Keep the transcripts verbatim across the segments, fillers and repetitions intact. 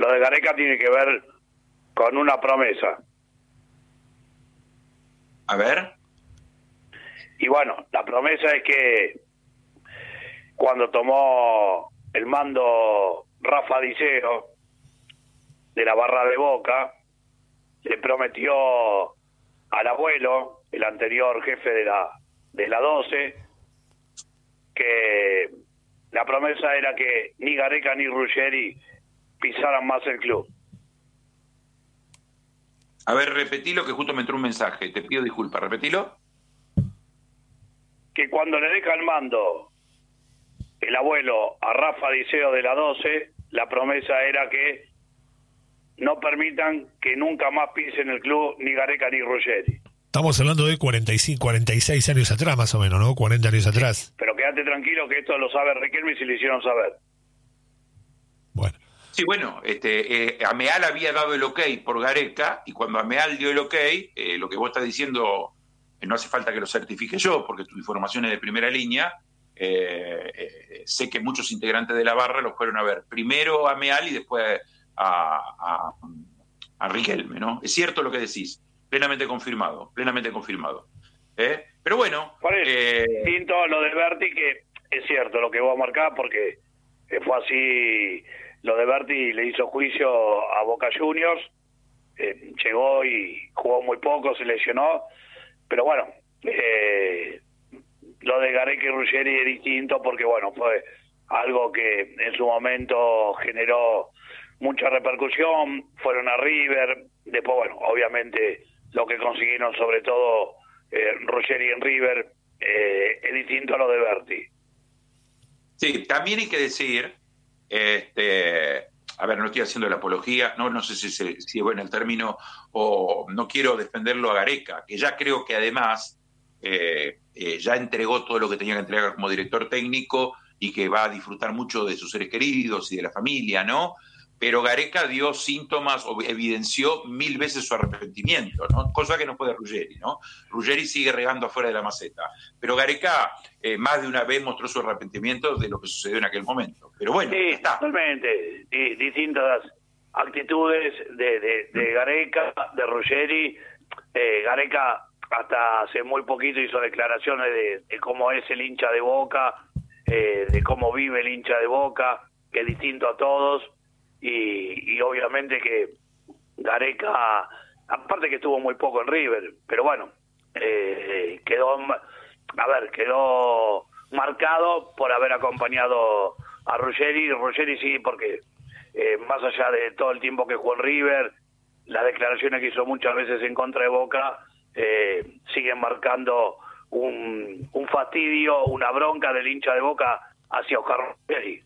lo de Gareca tiene que ver con una promesa. A ver. Y bueno, la promesa es que cuando tomó el mando Rafa Diceo de la barra de Boca, le prometió al abuelo, el anterior jefe de la de la doce, que la promesa era que ni Gareca ni Ruggeri pisaran más el club. A ver, repetilo, que justo me entró un mensaje. Te pido disculpas, repetilo. Que cuando le deja el mando el abuelo a Rafa Diceo de la doce, la promesa era que no permitan que nunca más pisen el club ni Gareca ni Ruggeri. Estamos hablando de cuarenta y cinco, cuarenta y seis años atrás, más o menos, ¿no? cuarenta años atrás. Pero quédate tranquilo que esto lo sabe Riquelme y se lo hicieron saber. Bueno. Sí, bueno, este, eh, Ameal había dado el ok por Gareca, y cuando Ameal dio el ok, eh, lo que vos estás diciendo, eh, no hace falta que lo certifique yo, porque tu información es de primera línea. Eh, eh, sé que muchos integrantes de la barra los fueron a ver. Primero a Ameal y después a, a, a Riquelme, ¿no? Es cierto lo que decís, plenamente confirmado, plenamente confirmado. ¿Eh? Pero bueno... Por eso, eh... distinto a lo de Berti, que es cierto lo que vos marcás, porque fue así... Lo de Berti le hizo juicio a Boca Juniors, eh, llegó y jugó muy poco, se lesionó, pero bueno, eh, lo de Gareca y Ruggeri es distinto porque bueno, fue algo que en su momento generó mucha repercusión, fueron a River, después bueno, obviamente lo que consiguieron sobre todo eh, Ruggeri en River eh, es distinto a lo de Berti. Sí, también hay que decir... Este, a ver, no estoy haciendo la apología, no, no sé si, si, si es bueno el término, o no quiero defenderlo a Gareca, que ya creo que además eh, eh, ya entregó todo lo que tenía que entregar como director técnico y que va a disfrutar mucho de sus seres queridos y de la familia, ¿no? Pero Gareca dio síntomas o evidenció mil veces su arrepentimiento, ¿no? Cosa que no puede Ruggeri, ¿no? Ruggeri sigue regando afuera de la maceta. Pero Gareca eh, más de una vez mostró su arrepentimiento de lo que sucedió en aquel momento. Pero bueno, sí, está. Totalmente. Y distintas actitudes de, de, de Gareca, de Ruggeri. Eh, Gareca hasta hace muy poquito hizo declaraciones de, de cómo es el hincha de Boca, eh, de cómo vive el hincha de Boca, que es distinto a todos. Y, y obviamente que Gareca, aparte que estuvo muy poco en River, pero bueno, eh, quedó, a ver, quedó marcado por haber acompañado a Ruggeri. Ruggeri sí, porque eh, más allá de todo el tiempo que jugó en River, las declaraciones que hizo muchas veces en contra de Boca, eh, siguen marcando un, un fastidio, una bronca del hincha de Boca hacia Oscar Ruggeri.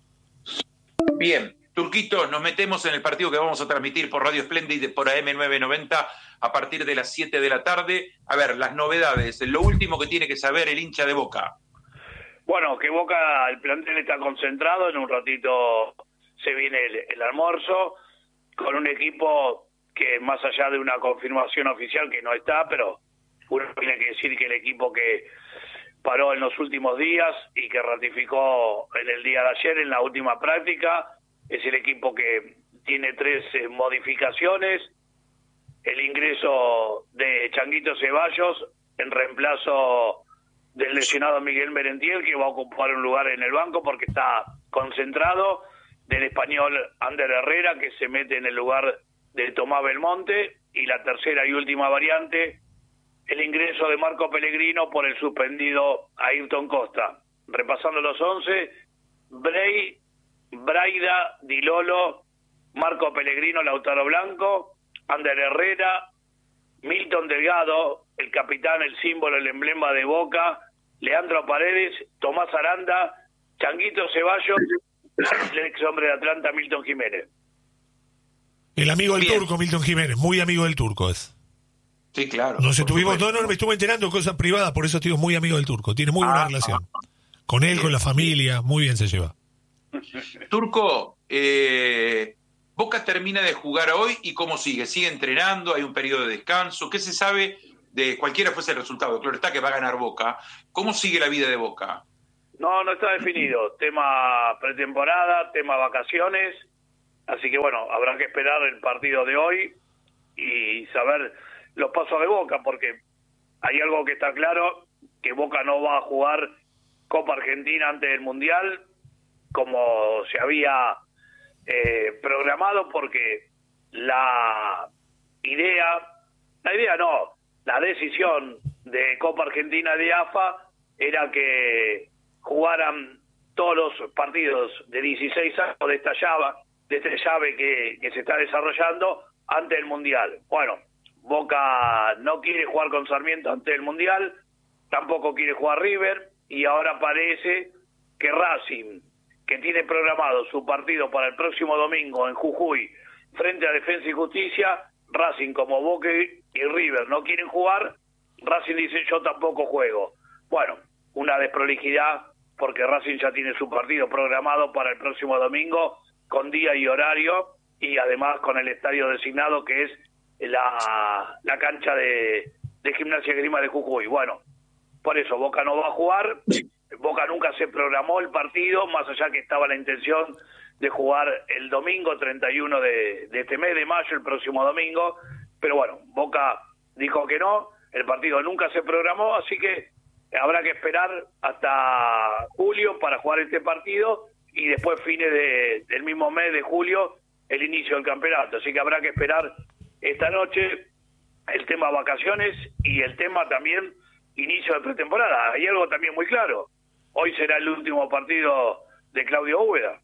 Bien. Turquito, nos metemos en el partido que vamos a transmitir por Radio Splendid, por A M novecientos noventa, a partir de las siete de la tarde. A ver, las novedades, lo último que tiene que saber el hincha de Boca. Bueno, que Boca, el plantel está concentrado, en un ratito se viene el, el almuerzo, con un equipo que más allá de una confirmación oficial que no está, pero uno tiene que decir que el equipo que paró en los últimos días y que ratificó en el día de ayer en la última práctica, es el equipo que tiene tres eh, modificaciones: el ingreso de Changuito Ceballos en reemplazo del lesionado Miguel Merentiel, que va a ocupar un lugar en el banco porque está concentrado, del español Ander Herrera, que se mete en el lugar de Tomás Belmonte, y la tercera y última variante, el ingreso de Marco Pellegrino por el suspendido Ayrton Costa. Repasando los once: Bray, Braida, Di Lolo, Marco Pellegrino, Lautaro Blanco, Ander Herrera, Milton Delgado, el capitán, el símbolo, el emblema de Boca, Leandro Paredes, Tomás Aranda, Changuito Ceballos, el ex hombre de Atlanta, Milton Jiménez. El amigo del Bien. Turco, Milton Jiménez, muy amigo del Turco es. Sí, claro. Nos estuvimos, supuesto. no, no, me estuve enterando de cosas privadas, por eso estoy muy amigo del Turco. Tiene muy buena Ah, relación. ah, Con él, bien. con la familia, muy bien se lleva. Turco, eh, Boca termina de jugar hoy y ¿cómo sigue? ¿Sigue entrenando? ¿Hay un periodo de descanso? ¿Qué se sabe de cualquiera fuese el resultado? Claro está que va a ganar Boca. ¿Cómo sigue la vida de Boca? No, no está definido. Tema pretemporada, tema vacaciones. Así que bueno, habrá que esperar el partido de hoy y saber los pasos de Boca, porque hay algo que está claro, que Boca no va a jugar Copa Argentina antes del Mundial, como se había eh, programado, porque la idea, la idea no, la decisión de Copa Argentina de A F A era que jugaran todos los partidos de dieciséis años de esta llave, de esta llave que, que se está desarrollando antes del Mundial. Bueno, Boca no quiere jugar con Sarmiento antes del Mundial, tampoco quiere jugar River, y ahora parece que Racing, que tiene programado su partido para el próximo domingo en Jujuy frente a Defensa y Justicia, Racing, como Boca y River no quieren jugar, Racing dice yo tampoco juego. Bueno, una desprolijidad, porque Racing ya tiene su partido programado para el próximo domingo con día y horario, y además con el estadio designado, que es la, la cancha de, de Gimnasia y Esgrima de Jujuy. Bueno, por eso Boca no va a jugar. Boca nunca se programó el partido, más allá que estaba la intención de jugar el domingo treinta y uno de, de este mes de mayo, el próximo domingo, pero bueno, Boca dijo que no, el partido nunca se programó, así que habrá que esperar hasta julio para jugar este partido, y después fines de, del mismo mes de julio el inicio del campeonato, así que habrá que esperar esta noche el tema vacaciones y el tema también inicio de pretemporada. Hay algo también muy claro, hoy será el último partido de Claudio Úbeda.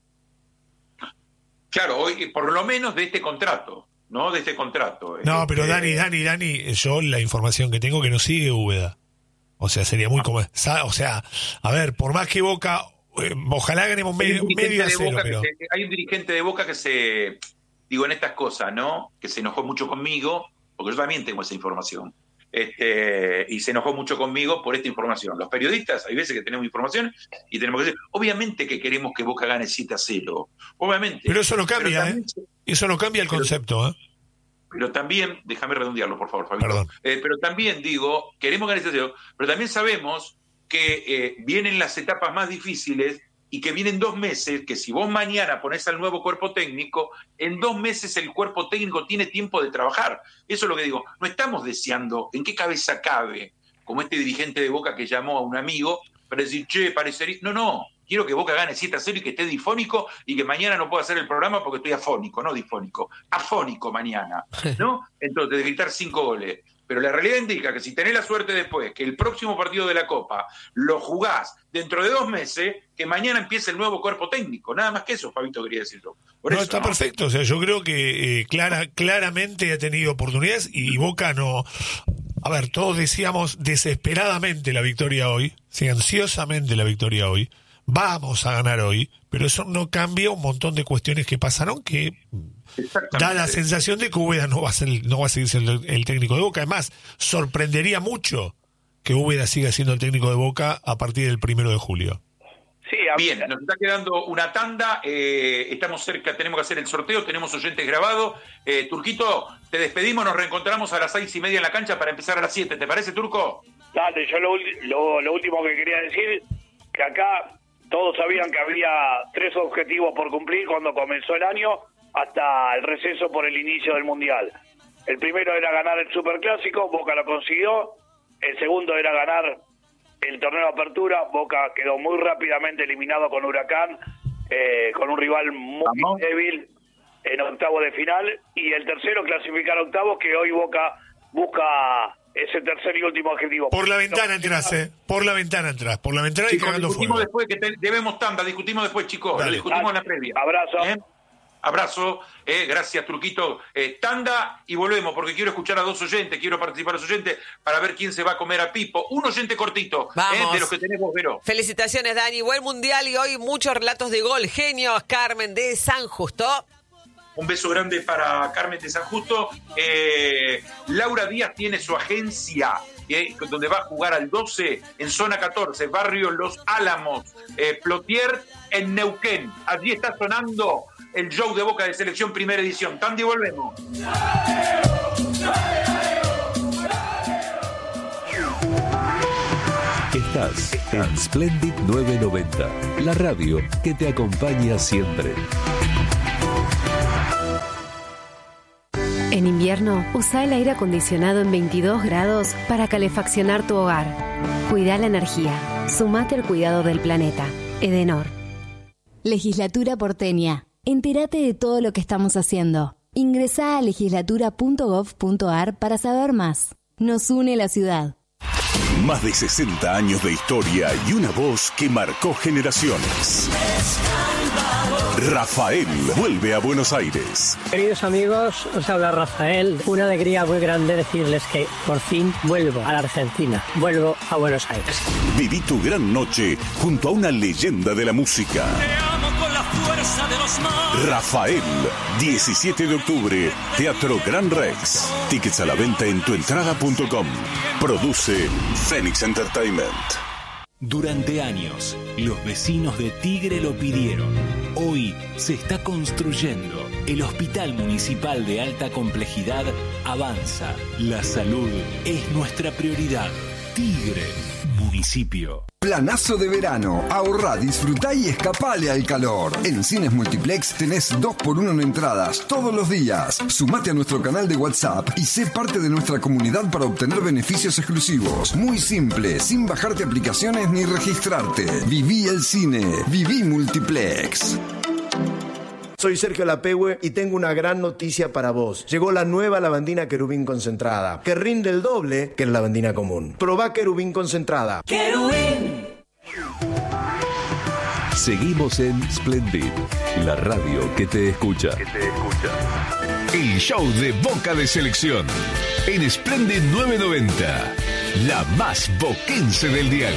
Claro, hoy por lo menos de este contrato, ¿no? De este contrato. No, este, pero Dani, Dani, Dani, yo la información que tengo que no sigue Úbeda. O sea, sería muy como... O sea, a ver, por más que Boca... Eh, ojalá ganemos medio, medio a cero, pero... se, hay un dirigente de Boca que se... Digo, en estas cosas, ¿no? Que se enojó mucho conmigo, porque yo también tengo esa información. Este, y se enojó mucho conmigo por esta información. Los periodistas, hay veces que tenemos información y tenemos que decir, obviamente que queremos que Boca gane siete a cero, obviamente. Pero eso no cambia, ¿eh? Eso no cambia el pero, concepto, ¿eh? Pero también, déjame redondearlo, por favor, Fabio. Perdón. Eh, pero también digo, queremos ganar siete a cero, pero también sabemos que eh, vienen las etapas más difíciles y que vienen dos meses, que si vos mañana ponés al nuevo cuerpo técnico, en dos meses el cuerpo técnico tiene tiempo de trabajar. Eso es lo que digo. No estamos deseando, ¿en qué cabeza cabe? Como este dirigente de Boca que llamó a un amigo para decir, che, parecería... No, no, quiero que Boca gane siete a cero y que esté difónico y que mañana no pueda hacer el programa porque estoy afónico, no difónico. Afónico mañana, ¿no? Entonces, de gritar cinco goles. Pero la realidad indica que si tenés la suerte después, que el próximo partido de la Copa lo jugás dentro de dos meses, que mañana empiece el nuevo cuerpo técnico. Nada más que eso, Fabito, quería decir yo. Por no, eso, está ¿no? perfecto. O sea, yo creo que eh, clara, claramente ha tenido oportunidades y Boca no... A ver, todos decíamos desesperadamente la victoria hoy, sí, ansiosamente la victoria hoy. Vamos a ganar hoy, pero eso no cambia un montón de cuestiones que pasaron que da la sensación de que Úbeda no va a ser, no va a seguir siendo el, el técnico de Boca. Además, sorprendería mucho que Úbeda siga siendo el técnico de Boca a partir del primero de julio. Sí, a... Bien, nos está quedando una tanda, eh, estamos cerca, tenemos que hacer el sorteo, tenemos oyentes grabados. Eh, Turquito, te despedimos, nos reencontramos a las seis y media en la cancha para empezar a las siete. ¿Te parece, Turco? Dale, yo lo, lo, lo último que quería decir, que acá todos sabían que había tres objetivos por cumplir cuando comenzó el año hasta el receso por el inicio del Mundial. El primero era ganar el Superclásico, Boca lo consiguió. El segundo era ganar el torneo de apertura, Boca quedó muy rápidamente eliminado con Huracán, eh, con un rival muy ¿Vamos? débil en octavo de final. Y el tercero, clasificar a octavos, que hoy Boca busca ese tercer y último objetivo. Por la ventana entras, eh. Por la ventana entras. Por la ventana Chicos, y cagando discutimos fuego. después, que te, debemos tanda, discutimos después, chicos. Dale. Lo discutimos Dale. en la previa. Abrazo. ¿Eh? Abrazo, eh, gracias, Turquito. Eh, tanda y volvemos, porque quiero escuchar a dos oyentes, quiero participar a los oyentes para ver quién se va a comer a Pipo. Un oyente cortito, eh, de los que tenemos, Vero. Felicitaciones, Dani. Buen mundial y hoy muchos relatos de gol. Genios, Carmen de San Justo. Un beso grande para Carmen de San Justo. Eh, Laura Díaz tiene su agencia, eh, donde va a jugar al doce en zona catorce, barrio Los Álamos, eh, Plotier en Neuquén. Allí está sonando el show de Boca de Selección Primera Edición. Tandy, volvemos. Estás en Splendid novecientos noventa, la radio que te acompaña siempre. En invierno, usa el aire acondicionado en veintidós grados para calefaccionar tu hogar. Cuida la energía. Sumate al cuidado del planeta. Edenor. Legislatura porteña. Entérate de todo lo que estamos haciendo. Ingresá a legislatura punto gov punto ar para saber más. Nos une la ciudad. Más de sesenta años de historia y una voz que marcó generaciones. Rafael vuelve a Buenos Aires. Queridos amigos, os habla Rafael. Una alegría muy grande decirles que por fin vuelvo a la Argentina. Vuelvo a Buenos Aires. Viví tu gran noche junto a una leyenda de la música. Te amo con la fuerza de los mares. Rafael, diecisiete de octubre, Teatro Gran Rex. Tickets a la venta en tuentrada punto com. Produce Phoenix Entertainment. Durante años, los vecinos de Tigre lo pidieron. Hoy se está construyendo. El Hospital Municipal de Alta Complejidad avanza. La salud es nuestra prioridad. Tigre, municipio. Planazo de verano. Ahorrá, disfrutá y escapale al calor. En Cines Multiplex tenés dos por uno en entradas todos los días. Sumate a nuestro canal de WhatsApp y sé parte de nuestra comunidad para obtener beneficios exclusivos. Muy simple, sin bajarte aplicaciones ni registrarte. Viví el cine. Viví Multiplex. Soy Sergio Lapehue y tengo una gran noticia para vos. Llegó la nueva lavandina Querubín concentrada, que rinde el doble que la lavandina común. Probá Querubín concentrada. ¡Querubín! Seguimos en Splendid, la radio que te escucha. Que te escucha. El show de Boca de Selección en Splendid nueve noventa, la más boquense del dial.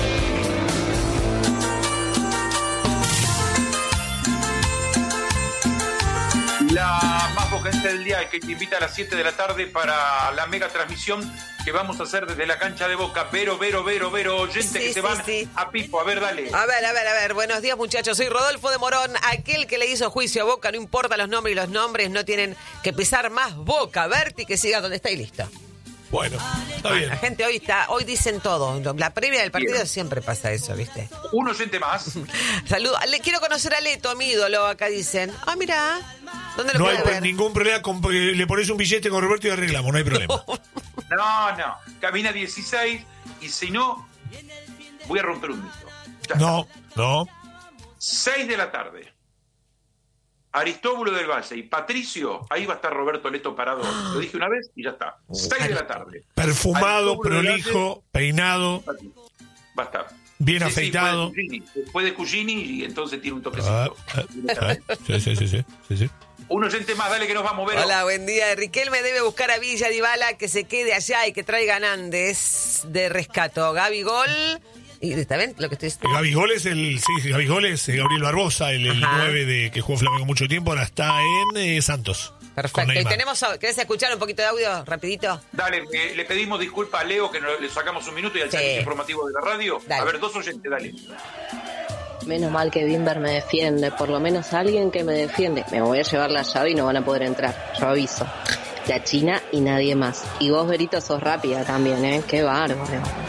La más boquense del día, que te invita a las siete de la tarde para la mega transmisión que vamos a hacer desde la cancha de Boca. Vero, Vero, Vero, Vero, oyentes sí, que se sí, van sí. a Pipo. A ver, dale. A ver, a ver, a ver. Buenos días, muchachos. Soy Rodolfo de Morón, aquel que le hizo juicio a Boca. No importa los nombres y los nombres no tienen que pisar más Boca. Berti, que siga donde está y listo. Bueno, está bien. La gente hoy está, hoy dicen todo. La previa del partido bien. Siempre pasa eso, ¿viste? Un oyente más. Saludos. Le quiero conocer a Leto, mi ídolo, acá dicen. Ah, mira. ¿Dónde lo no puede hay ver? ningún problema. Con, le pones un billete con Roberto y arreglamos, no hay problema. No, no. Camina dieciséis y si no, voy a romper un mito. Ya no, está. no. seis de la tarde. Aristóbulo del Valle y Patricio, ahí va a estar Roberto Leto parado. Lo dije una vez y ya está. seis de la tarde. Perfumado, prolijo, peinado. Va a estar. Bien sí, afeitado. Sí, después de Cugini y entonces tiene un toquecito. Ah, ah, sí, sí, sí, sí, sí, sí. Un oyente más, dale que nos vamos a ver. Hola, buen día. Riquelme debe buscar a Villa Dybala que se quede allá y que traigan Andes de rescato. Gabigol. ¿Y está bien lo que estoy diciendo? Gabigol es el. Sí, Gabigol es Gabriel Barbosa, el, el nueve de que jugó Flamengo mucho tiempo, ahora está en eh, Santos. Perfecto. Y tenemos, ¿querés escuchar un poquito de audio rapidito? Dale, eh, le pedimos disculpas a Leo que nos, le sacamos un minuto y al sí. servicio informativo de la radio. Dale. A ver, dos oyentes, dale. Menos mal que Bimber me defiende, por lo menos alguien que me defiende. Me voy a llevar la llave y no van a poder entrar, yo aviso. La China y nadie más. Y vos, Verito, sos rápida también, ¿eh? Qué bárbaro.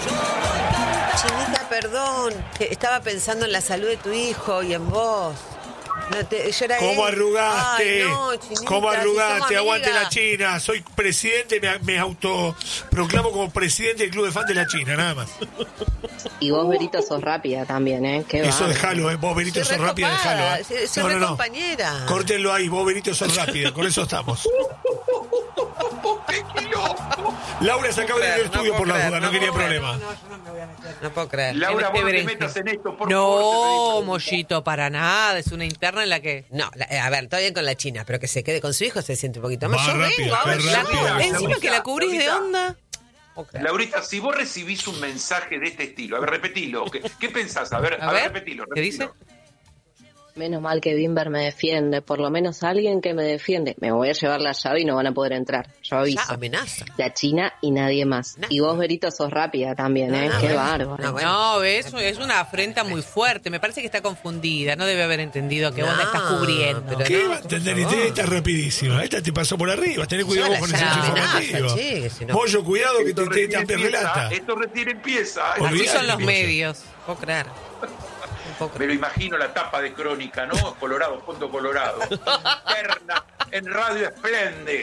Chinita, perdón, estaba pensando en la salud de tu hijo y en vos. No te, yo era ¿Cómo él. arrugaste? Ay, no, Chinita, ¿Cómo arrugaste? si Aguante la China. Soy presidente, me, me autoproclamo como presidente del club de fan de la China, nada más. Y vos, Verito, sos rápida también, ¿eh? Qué Eso dejalo, ¿eh? Vos, Verito, sos rápida, dejalo. ¿eh? Soy, soy no, no, no. compañera. Córtenlo ahí, vos, Verito, sos rápida. Con eso estamos. Laura se acaba de ir del estudio no por la duda, no, no quería creer. problema. No, yo no me voy a meter. No puedo creer. Laura, vos no te metas en esto, por no, favor. No, Mollito, para nada. Es una interna en la que... No, la, a ver, todo bien con la China, pero que se quede con su hijo se siente un poquito más. más yo rápido, vengo, a ver, rápido, encima que la cubrís Laurita, de onda. Okay. Laurita, si vos recibís un mensaje de este estilo, a ver, repetilo. ¿Qué, qué pensás? A ver, a, a ver, ver repetilo, repetilo. ¿Qué dice? Menos mal que Bimber me defiende, por lo menos alguien que me defiende. Me voy a llevar la llave y no van a poder entrar, yo aviso. Ya, amenaza. La China y nadie más. No. Y vos, Verito, sos rápida también, ¿eh? No, Qué bueno. bárbaro. No, bueno. no es, es una afrenta muy fuerte. Me parece que está confundida. No debe haber entendido que no, vos la estás cubriendo. Pero ¿Qué no, va a entender? No. Esta es rapidísima. Esta te pasó por arriba. Tenés cuidado con ese informativo. Si no... Pollo, cuidado que te, te, te relata. Esto recién empieza. Así son los medios. Puedo creer. Me lo imagino la tapa de Crónica, ¿no? Colorado, fondo colorado. Interna en Radio Splendid.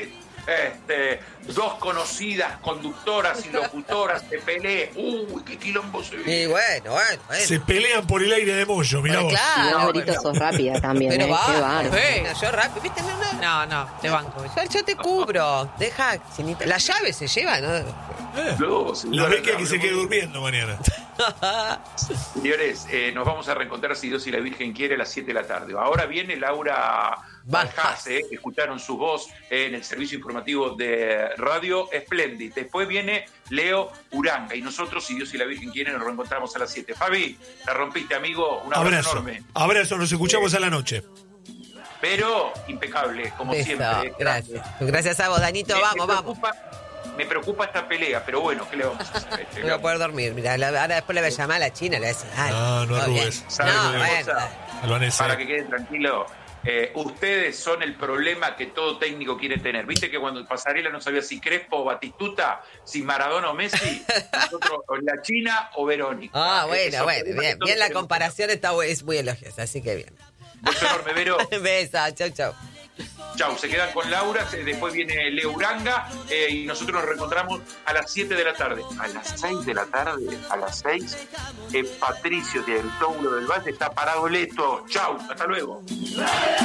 este, dos conocidas conductoras y locutoras se peleen. Uy, qué quilombo se viene. Y bueno, bueno, bueno. Se pelean por el aire de Moyo, mirá vos. Claro, no, Verito, sos rápida también, Pero ¿eh? va, Qué bárbaro. bueno, yo rápido, ¿viste? No, no, No, no, te banco. yo, yo te cubro. Deja, chinita. La llave se lleva, ¿no? Eh, No, la beca que se quede durmiendo mañana. Señores, eh, nos vamos a reencontrar, si Dios y la Virgen quiere, a las siete de la tarde. Ahora viene Laura Bajas, eh, escucharon su voz eh, en el servicio informativo de Radio Splendid. Después viene Leo Uranga y nosotros, si Dios y la Virgen quieren, nos reencontramos a las siete. Fabi, la rompiste, amigo. Un abrazo, Abrazo. enorme. Abrazo, nos escuchamos a la noche. Pero impecable, como Beso, siempre. gracias. Gracias a vos, Danito. Me- Vamos, me vamos. preocupa, me preocupa esta pelea, pero bueno, ¿qué le vamos a hacer? No voy a poder dormir. Mira, ahora después le voy a llamar a la China. Le voy a decir, ay, No, no todo arrugues. bien. ¿Sabe No, una bueno. cosa? Albanese. Para que queden tranquilos. Eh, ustedes son el problema que todo técnico quiere tener. Viste que cuando Pasarela no sabía si Crespo o Batistuta, si Maradona o Messi, nosotros o la China o Verónica. Ah, Ese bueno, es el bueno, problema bien. que todos Bien, la queremos comparación está bu- es muy elogiosa, así que bien. tener. Beso enorme, Vero. Besa, chau, chau. Chau, se quedan con Laura, se- después viene Leo Uranga eh, y nosotros nos reencontramos a las siete de la tarde. A las seis de la tarde, a las seis, eh, Patricio del Toulo del Valle está parado leto. Chau, hasta luego.